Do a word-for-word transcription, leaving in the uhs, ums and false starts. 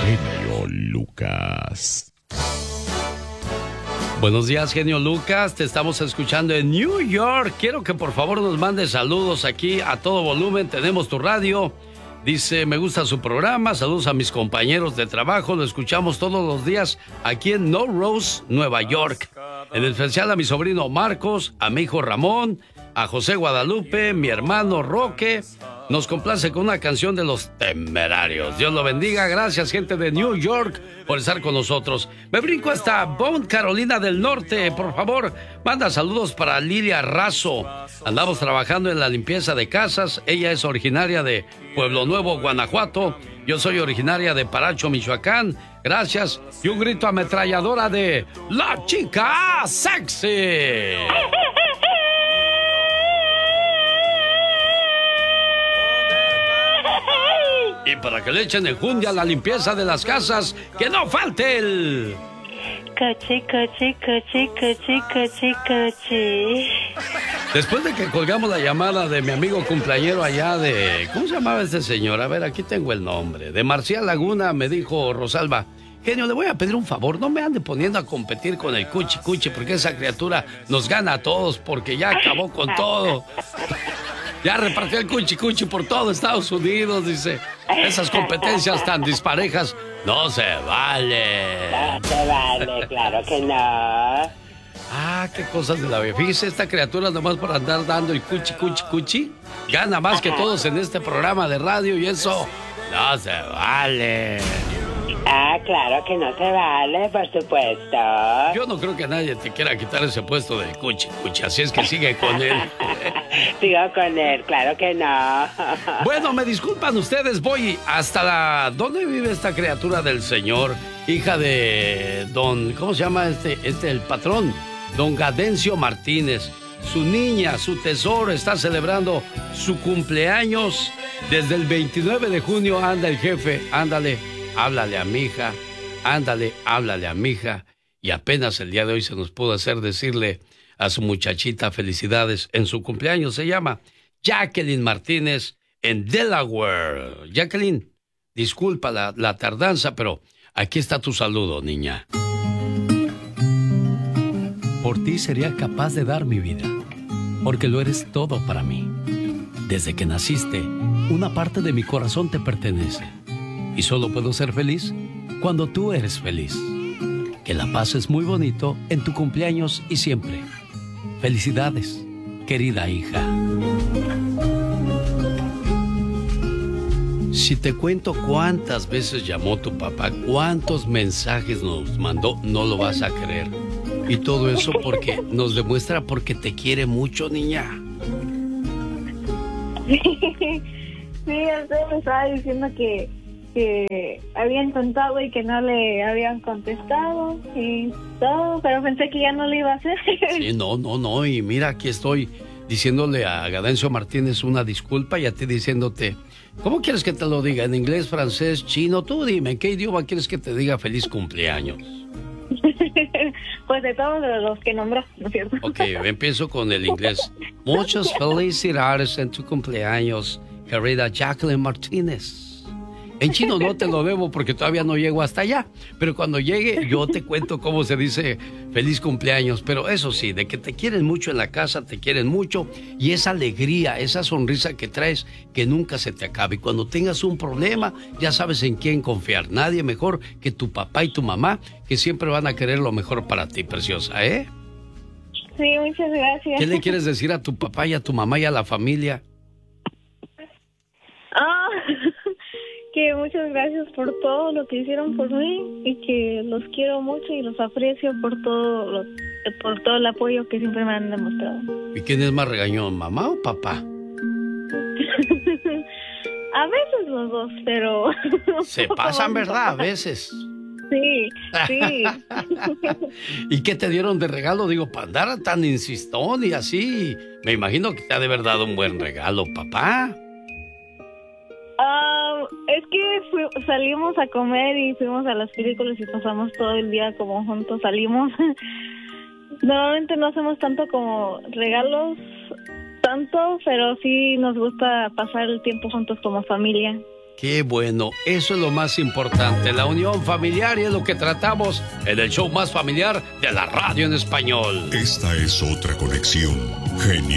genio Lucas. Buenos días, genio Lucas. Te estamos escuchando en New York. Quiero que por favor nos mandes saludos aquí a todo volumen. Tenemos tu radio. Dice, me gusta su programa. Saludos a mis compañeros de trabajo. Lo escuchamos todos los días aquí en No Rose, Nueva York. En especial a mi sobrino Marcos, a mi hijo Ramón, a José Guadalupe, mi hermano Roque. Nos complace con una canción de Los Temerarios. Dios lo bendiga. Gracias, gente de New York, por estar con nosotros. Me brinco hasta Bond, Carolina del Norte. Por favor, manda saludos para Lilia Razo. Andamos trabajando en la limpieza de casas. Ella es originaria de Pueblo Nuevo, Guanajuato. Yo soy originaria de Paracho, Michoacán. Gracias. Y un grito ametralladora de La Chica Sexy. Y para que le echen enjundia a la limpieza de las casas, que no falte el... Coche, coche, coche, coche, coche, coche. Después de que colgamos la llamada de mi amigo cumpleañero allá de... ¿Cómo se llamaba este señor? A ver, aquí tengo el nombre. De Marcial Laguna, me dijo Rosalba. Genio, le voy a pedir un favor. No me ande poniendo a competir con el Cuchi Cuchi, porque esa criatura nos gana a todos, porque ya acabó con todo. Ya repartió el Cuchi Cuchi por todo Estados Unidos, dice. Esas competencias tan disparejas no se vale. No se vale, claro que no. Ah, qué cosas de la vida. Fíjese, esta criatura nomás por andar dando el Cuchi Cuchi Cuchi gana más que todos en este programa de radio y eso no se vale. Ah, claro que no se vale, por supuesto. Yo no creo que nadie te quiera quitar ese puesto del Cuchi Cuchi, así es que sigue con él. Sigo con él, claro que no. Bueno, me disculpan ustedes, voy hasta la... ¿Dónde vive esta criatura del señor? Hija de don... ¿Cómo se llama este, este, el patrón? Don Gadencio Martínez. Su niña, su tesoro, está celebrando su cumpleaños. Desde el veintinueve de junio anda el jefe, ándale. Háblale a mi hija, ándale, háblale a mi hija. Y apenas el día de hoy se nos pudo hacer decirle a su muchachita felicidades en su cumpleaños. Se llama Jacqueline Martínez en Delaware. Jacqueline, disculpa la, la tardanza, pero aquí está tu saludo, niña. Por ti sería capaz de dar mi vida, porque lo eres todo para mí. Desde que naciste, una parte de mi corazón te pertenece. Y solo puedo ser feliz cuando tú eres feliz. Que la pases muy bonito en tu cumpleaños y siempre. Felicidades, querida hija. Si te cuento cuántas veces llamó tu papá, cuántos mensajes nos mandó, no lo vas a creer. Y todo eso porque nos demuestra porque te quiere mucho, niña. Sí, sí, usted me estaba diciendo que que había intentado y que no le habían contestado y todo, pero pensé que ya no lo iba a hacer. Sí, no, no, no, y mira, aquí estoy diciéndole a Gadencio Martínez una disculpa y a ti diciéndote, ¿cómo quieres que te lo diga? ¿En inglés, francés, chino? Tú dime, ¿en qué idioma quieres que te diga feliz cumpleaños? Pues de todos los que nombró, ¿no es cierto? Ok, empiezo con el inglés. Muchas felicidades en tu cumpleaños, querida Jacqueline Martínez. En chino no te lo debo porque todavía no llego hasta allá. Pero cuando llegue yo te cuento cómo se dice feliz cumpleaños. Pero eso sí, de que te quieren mucho en la casa, te quieren mucho. Y esa alegría, esa sonrisa que traes, que nunca se te acabe. Y cuando tengas un problema, ya sabes en quién confiar. Nadie mejor que tu papá y tu mamá, que siempre van a querer lo mejor para ti, preciosa, ¿eh? Sí, muchas gracias. ¿Qué le quieres decir a tu papá y a tu mamá y a la familia? Ah... que muchas gracias por todo lo que hicieron por mí y que los quiero mucho y los aprecio por todo lo, por todo el apoyo que siempre me han demostrado. ¿Y quién es más regañón, mamá o papá? A veces los dos, pero... Se pasan, ¿verdad? A veces. Sí, sí. ¿Y qué te dieron de regalo? Digo, para andar tan insistón y así. Me imagino que te ha de haber dado un buen regalo, papá. Uh, es que fui, salimos a comer y fuimos a las películas y pasamos todo el día como juntos, salimos. Normalmente no hacemos tanto como regalos, tanto, pero sí nos gusta pasar el tiempo juntos como familia. Qué bueno, eso es lo más importante, la unión familiar, y es lo que tratamos en el show más familiar de la radio en español. Esta es otra conexión genial.